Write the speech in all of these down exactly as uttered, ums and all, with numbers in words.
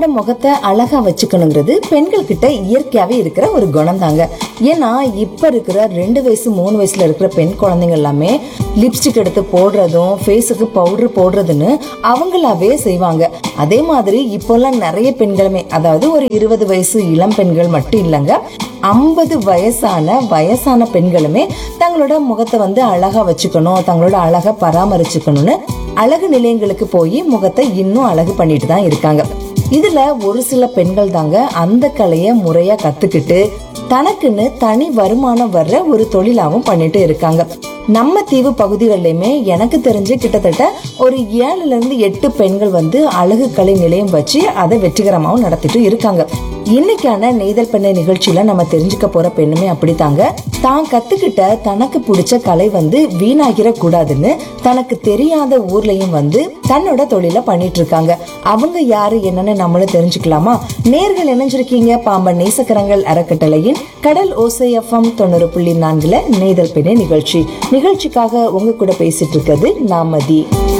தன்னோட முகத்தை அழகா வச்சுக்கணுங்கிறது பெண்கள் கிட்ட இயற்கையாவே இருக்கிற ஒரு குணம் தாங்க. ஏன்னா இப்ப இருக்கிற ரெண்டு வயசு மூணு வயசுல இருக்கிற பெண் குழந்தைங்க எல்லாமே லிப்ஸ்டிக் எடுத்து போடுறதும் ஃபேஸுக்கு பவுடர் போடுறதுன்னு அவங்களாவே செய்வாங்க. அதே மாதிரி இப்போல்லாம் நிறைய பெண்களுமே, அதாவது ஒரு இருபது வயசு இளம் பெண்கள் மட்டும் இல்லைங்க, ஐம்பது வயசான வயசான பெண்களுமே தங்களோட முகத்தை வந்து அழகா வச்சுக்கணும், தங்களோட அழகா பராமரிச்சுக்கணும்னு அழகு நிலையங்களுக்கு போய் முகத்தை இன்னும் அழகு பண்ணிட்டு தான் இருக்காங்க. இதுல ஒரு சில பெண்கள் தாங்க அந்த கலைய முறையா கத்துக்கிட்டு தனக்குன்னு தனி வருமானம் வர்ற ஒரு தொழிலாவும் பண்ணிட்டு இருக்காங்க. நம்ம தீவு பகுதிகளிலுமே எனக்கு தெரிஞ்சு கிட்டத்தட்ட ஒரு ஏழுல இருந்து எட்டு பெண்கள் வந்து அழகு கலை நிலையம் வச்சு அதை வெற்றிகரமாவும் நடத்திட்டு இருக்காங்க. இன்னைக்கான நெய்தல் பெண்ணை நிகழ்ச்சியில நம்ம தெரிஞ்சுக்க போற பெண்ணுமே அப்படித்தாங்க. தான் கத்துக்கிட்ட தனக்கு பிடிச்ச கலை வந்து வீணாகிற கூடாதுன்னு தனக்கு தெரியாத ஊர்லயும் வந்து தன்னோட தொழில பண்ணிட்டு இருக்காங்க. அவங்க யாரு என்னன்னு நம்மளும் தெரிஞ்சுக்கலாமா? நேர்கள் இணைஞ்சிருக்கீங்க பாம்பன் நேசக்கரங்கள் அறக்கட்டளையின் கடல் ஓசை எஃப்எம் தொண்ணூறு புள்ளி நான்குல நெய்தல் பெண்ணை நிகழ்ச்சி. நிகழ்ச்சிக்காக உங்க கூட பேசிட்டு இருக்கிறது நாமதி.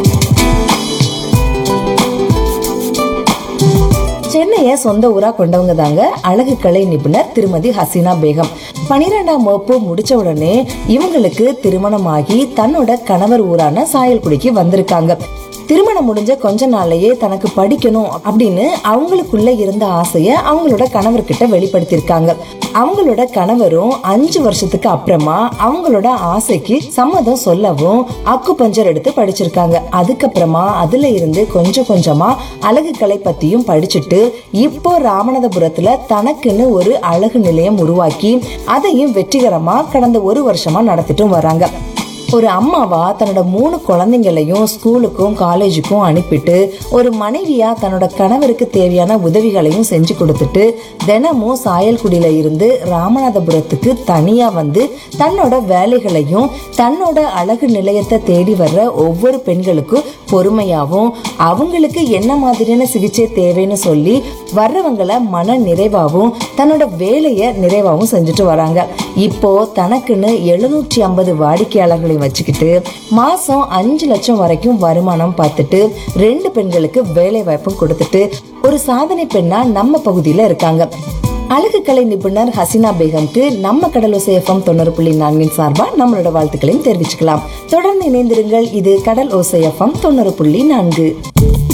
சென்னைய சொந்த ஊரா கொண்டவங்க தாங்க அழகு கலை நிபுணர் திருமதி ஹசீனா பேகம். பனிரெண்டாம் வகுப்பு முடிச்ச உடனே இவங்களுக்கு திருமணமாகி தன்னோட கணவர் ஊரான சாயல்குடிக்கு வந்திருக்காங்க. திருமணம் முடிஞ்ச கொஞ்ச நாள்லயே தனக்கு படிக்கணும் அப்படின்னு அவங்களுக்குள்ள இருந்த ஆசைய அவங்களோட கணவர்கிட்ட வெளிப்படுத்திருக்காங்க. அவங்களோட கணவரும் அஞ்சு வருஷத்துக்கு அப்புறமா அவங்களோட ஆசைக்கு சம்மதம் சொல்லவும் அக்கு பஞ்சர் எடுத்து படிச்சிருக்காங்க. அதுக்கப்புறமா அதுல இருந்து கொஞ்சம் கொஞ்சமா அழகு கலை பத்தியும் படிச்சுட்டு இப்போ ராமநாதபுரத்துல தனக்குன்னு ஒரு அழகு நிலையம் உருவாக்கி அதையும் வெற்றிகரமா கடந்த ஒரு வருஷமா நடத்திட்டும் வராங்க. ஒரு அம்மாவா தன்னோட மூணு குழந்தைங்களையும் ஸ்கூலுக்கும் காலேஜுக்கும் அனுப்பிட்டு ஒரு மனைவியா தன்னோட கணவருக்கு தேவையான உதவிகளையும் செஞ்சு கொடுத்துட்டு தினமும் சாயல்குடியில இருந்து ராமநாதபுரத்துக்கு தனியா வந்து தன்னோட வேலைகளையும் தன்னோட அழகு நிலையத்தை தேடி வர்ற ஒவ்வொரு பெண்களுக்கும் பொறுமையாவும் அவங்களுக்கு என்ன மாதிரியான சிகிச்சை தேவைன்னு சொல்லி வர்றவங்களை மன நிறைவாகவும் தன்னோட வேலைய நிறைவாகவும் செஞ்சுட்டு வராங்க. இப்போ தனக்குன்னு எழுநூற்றி ஐம்பது வாடிக்கையாளர்களை வச்சுக்கிட்டு மாசம் அஞ்சு லட்சம் வரைக்கும் வருமானம் பார்த்துட்டு ரெண்டு பெண்களுக்கு வேலை வாய்ப்பும் கொடுத்துட்டு ஒரு சாதனை பெண்ணா நம்ம பகுதியில இருக்காங்க. அழகு கலை நிபுணர் ஹசீனா பேகம்க்கு நம்ம கடலோசை எஃப்எம் தொண்ணூறு புள்ளி நான்கின் சார்பா நம்மளோட வாழ்த்துக்களையும் தெரிவிச்சுக்கலாம். தொடர்ந்து இணைந்திருங்கள். இது கடல் ஓசை எஃப்எம் தொண்ணூறு புள்ளி நான்கு.